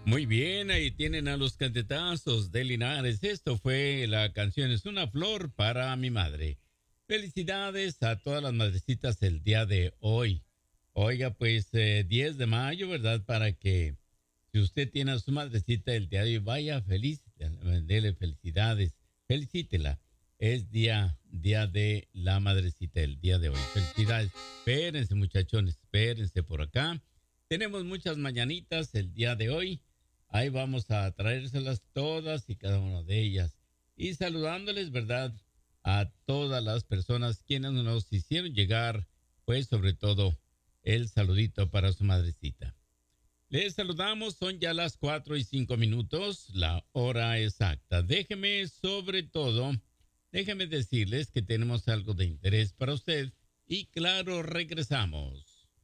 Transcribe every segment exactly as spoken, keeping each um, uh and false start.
Muy bien, ahí tienen a los cantetazos de Linares. Esto fue la canción Es una flor para mi madre. Felicidades a todas las madrecitas el día de hoy. Oiga, pues eh, diez de mayo, ¿verdad? Para que si usted tiene a su madrecita el día de hoy, vaya feliz, dele felicidades, felicítela. Es día, día de la madrecita el día de hoy. Felicidades. Espérense, muchachones, espérense por acá. Tenemos muchas mañanitas el día de hoy. Ahí vamos a traérselas todas y cada una de ellas. Y saludándoles, ¿verdad? A todas las personas quienes nos hicieron llegar, pues sobre todo, el saludito para su madrecita. Les saludamos, son ya las cuatro y cinco minutos, la hora exacta. Déjeme, sobre todo, déjeme decirles que tenemos algo de interés para usted y claro, regresamos.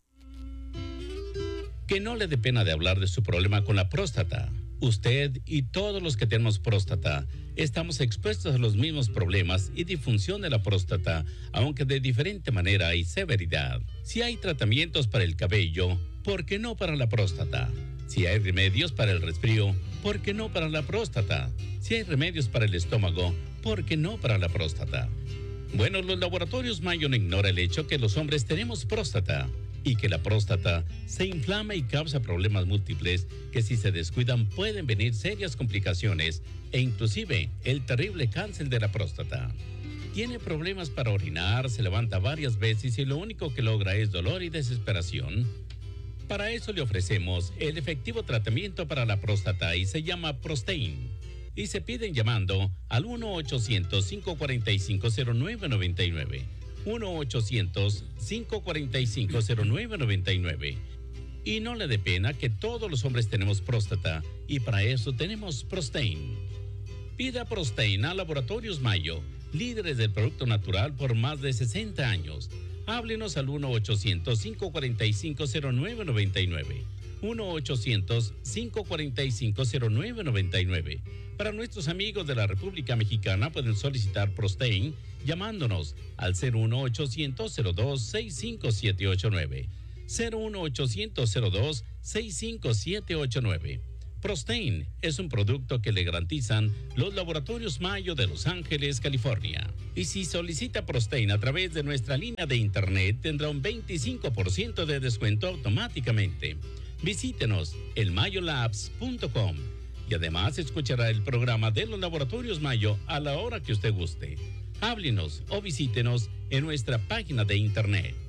Que no le dé pena de hablar de su problema con la próstata. Usted y todos los que tenemos próstata estamos expuestos a los mismos problemas y disfunción de la próstata, aunque de diferente manera y severidad. Si hay tratamientos para el cabello, ¿por qué no para la próstata? Si hay remedios para el resfrío, ¿por qué no para la próstata? Si hay remedios para el estómago, ¿por qué no para la próstata? Bueno, los laboratorios Mayo no ignora el hecho que los hombres tenemos próstata y que la próstata se inflama y causa problemas múltiples que si se descuidan pueden venir serias complicaciones e inclusive el terrible cáncer de la próstata. Tiene problemas para orinar, se levanta varias veces y lo único que logra es dolor y desesperación. Para eso le ofrecemos el efectivo tratamiento para la próstata y se llama Prostain. Y se piden llamando al uno ochocientos, cinco cuatro cinco, cero nueve nueve nueve. uno ochocientos, cinco cuatro cinco, cero nueve nueve nueve. Y no le dé pena que todos los hombres tenemos próstata y para eso tenemos Prostain. Pida Prostain a Laboratorios Mayo, líderes del producto natural por más de sesenta años. Háblenos al uno ochocientos, cinco cuatro cinco, cero nueve nueve nueve. uno ochocientos, cinco cuatro cinco, cero nueve nueve nueve. Para nuestros amigos de la República Mexicana pueden solicitar Prostain llamándonos al cero uno ochocientos, cero dos, seis cinco siete ocho nueve. cero uno ochocientos, cero dos, seis cinco siete ocho nueve. Prostain es un producto que le garantizan los laboratorios Mayo de Los Ángeles, California. Y si solicita Prostain a través de nuestra línea de internet, tendrá un veinticinco por ciento de descuento automáticamente. Visítenos en mayo labs punto com y además escuchará el programa de los laboratorios Mayo a la hora que usted guste. Háblenos o visítenos en nuestra página de internet.